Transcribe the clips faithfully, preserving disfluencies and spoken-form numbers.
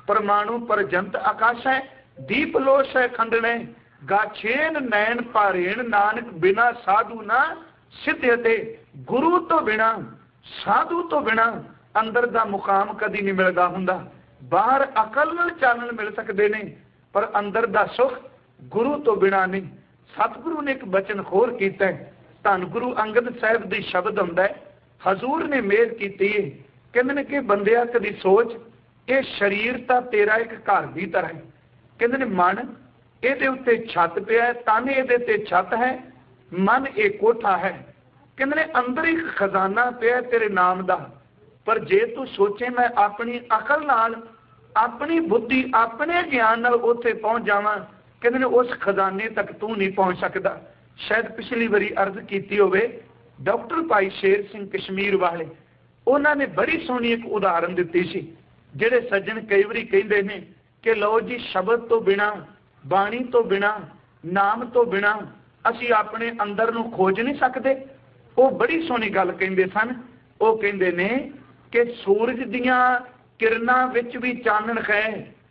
परमाणु परजंत आकाश है, दीप लोश है खंडने, गाछेन नैन पारेण, नानक बिना साधु ना सिद्धते। गुरु तो बिना साधु तो बिना अंदर दा मुकाम कदी नहीं मिलता हुंदा। बाहर अकल नाल चानण मिल सकते ने, पर अंदर दा सुख गुरु तो बिना नहीं। सतगुरु ने एक बचन खोर कीता है, धन गुरु अंगद साहिब दी शब्द हुंदा है, हजूर ने मेहर कीती है, कहंदे ने कि बंदिया कदी सोच, ये शरीर तां तेरा एक घर की तरह है। कहंदे ने मन इहदे उत्ते छत पिया है, तन इहदे ते छत है, मन एक कोठा है। कहंदे ने अंदर एक खजाना पिया तेरे नाम दा, पर जे तू सोचे मैं अपनी अकल नाल, अपनी बुद्धि, अपने ज्ञान नाल उत्थे पहुंच जावां, कहंदे ने उस खजाने तक तू नहीं पहुंच सकदा। शायद पिछली बारी अर्ज कीती होवे, डॉक्टर भाई शेर सिंह कश्मीर वाले, उन्होंने बड़ी सोहनी एक उदाहरण दी सी। जिहड़े सज्जन कई बारी कहिंदे ने कि लो जी शब्द तो बिना, बाणी तो बिना, नाम तो बिना असी अपने अंदर नूं खोज नहीं सकते। वो बड़ी सोहनी गल कहिंदे सन। वो कहिंदे ने कि सूरज दियां किरनां विच भी चानण है,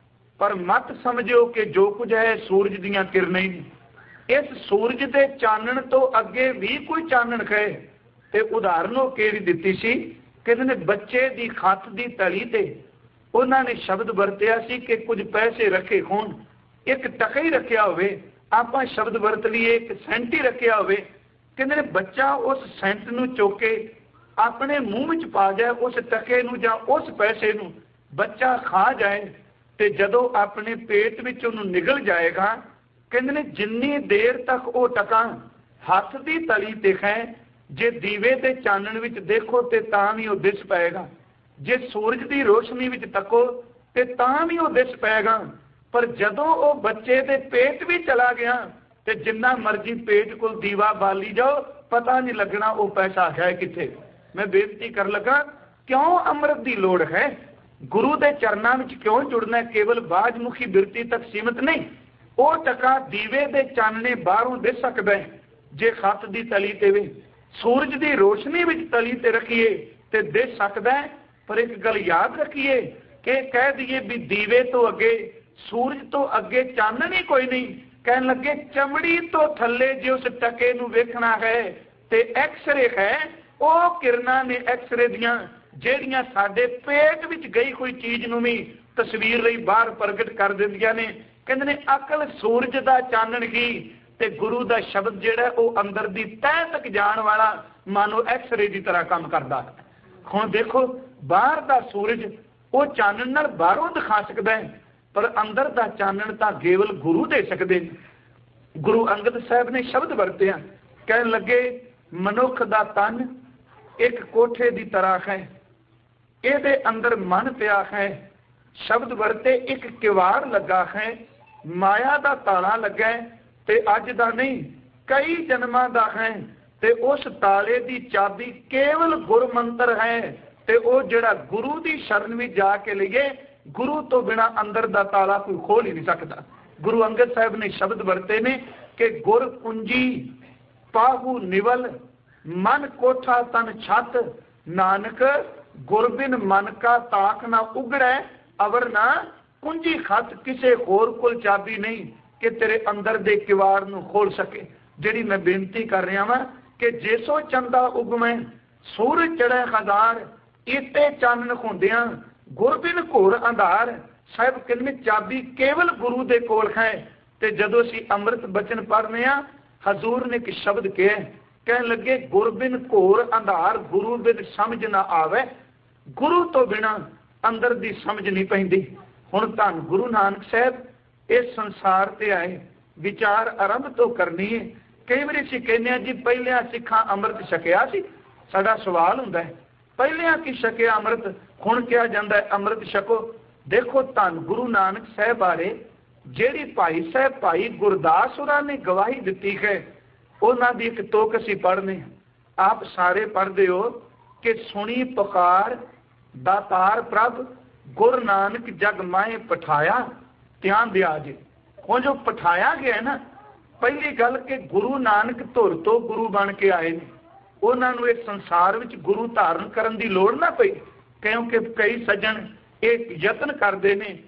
पर मत समझो कि जो कुछ है सूरज दियां किरनां ही नहीं। इस सूरज के चानण तो अगे भी कोई चानण है। ते उदाहरण वो केड़ी दित्ती सी, कहंदे ने बच्चे दी खत दी तली ते उन्होंने शब्द वरतिया सी कि कुछ पैसे रखे होण, एक टका ही रखिया होवे, आपां शब्द वरत लीए एक सेंट ही रखिया होवे। कहंदे ने बच्चा उस सेंट नूं चुक के अपने मूँह विच पा जाए, उस टके नूं जां उस पैसे नूं बच्चा खा जाए, ते जदों अपने पेट विच उहनूं निकल जाएगा, कहंदे ने जिन्नी देर तक वो टका हथ दी तली ते है, जे दीवे दे चानण विच देखो ते तां भी वो दिस पाएगा, जे सूरज की रोशनी विच तको ते तां भी वो दिस पाएगा। पर जदों वो बच्चे दे पेट भी चला गया ते जिन्ना मर्जी पेट को दीवा बाली जाओ, पता नहीं लगना वो पैसा है किथे। मैं बेनती कर लगा, क्यों अमृत की लोड़ है? गुरु के चरणों में क्यों जुड़ना? केवल बाजमुखी बिरती तक सीमित नहीं। वो टका दीवे दे चानने बाहरों दिस सकता है, जे खत की तली ते वे सूरज की रोशनी विच तली ते रखिए ते दिस सकता है। पर एक गल याद रखिए कि कह दिए भी दीवे तो अगे, सूरज तो अगे चानन ही कोई नहीं। कहन लगे चमड़ी तो थले जे उस टके नूं वेखना है ते एक्सरे है, वो किरणां ने एक्सरे दियां ਜਿਹੜੀਆਂ ਸਾਡੇ पेट विच गई कोई चीज़ नूं भी तस्वीर ਲਈ बाहर प्रगट कर दिंदियां ने। कहंदे ने अकल सूरज दा चानण ही ते गुरु दा शब्द जिहड़ा वो अंदर दी तह तक जाण वाला मानो एक्सरे की तरह काम करदा। हुण देखो बाहर दा सूरज वो चानण नाल बाहरों दिखा सकदा है, पर अंदर दा चानण तां केवल गुरु दे सकदे। गुरु अंगद साहब ने शब्द वरतिया, कहन लगे मनुख दा तन एक कोठे की तरह है, ਇਹਦੇ अंदर मन पिया है। शब्द वरते एक किवाड़ लगा है, माया का ताला लगा है, ते अज दा नहीं कई जन्मां दा है, ते उस ताले की चाबी केवल गुर मंत्र है, ते वो जिहड़ा गुरु की शरण में जाके लिए, गुरु तो बिना अंदर दा ताला कोई खोल ही नहीं सकता। गुरु अंगद साहब ने शब्द वरते ने कि गुर कुंजी पाहू निवल, मन कोठा तन छत, नानक गुरबिन मन का ताक ना उगड़े, अवर ना कुंजी खत, किसे होर कोल चाबी नहीं कि तेरे अंदर दे किवाड़ नूं खोल सके। जिहड़ी मैं बेनती कर रहा वां कि जेसो चंदा उगमे सूरज चढ़े हजार, इते चानन हुंदियां गुरबिन घोर अंधार। साहिब कहंदे चाबी केवल गुरु दे कोल है। ते जदों असीं अमृत बचन पढ़ने आ, हजूर ने एक शब्द कहा, कहन लगे गुरबिन घोर अंधार, गुरु बिन समझ ना आवे। गुरु तो बिना अंदर दी समझ नहीं पैंदी। हुण धन गुरु नानक साहब इस संसार ते आए, विचार आरंभ तो करनी है। कई बार असीं कहने जी पहलियां सिखां अमृत छकिया सी। साडा सवाल हुंदा है पहलियां की छकिया अमृत, हुण किहा जांदा है अमृत छको। देखो धन गुरु नानक साहब बारे जिहड़ी भाई साहब भाई गुरदास होरां ने गवाही दित्ती है, उन्हां दी एक तुक असीं पढ़ने, आप सारे पढ़दे हो कि सुनी पुकार दातार प्रभ, गुरु नानक जग माए पठाया, ध्यान दिया जी। हुण जो पठाया गया ना, पहली गल कि गुरु नानक धुर तो गुरु बन के आए ने, उन्हां नूं इस संसार विच गुरु धारण करन दी लोड़ ना पई, क्योंकि कई सज्जन एक यतन करते हैं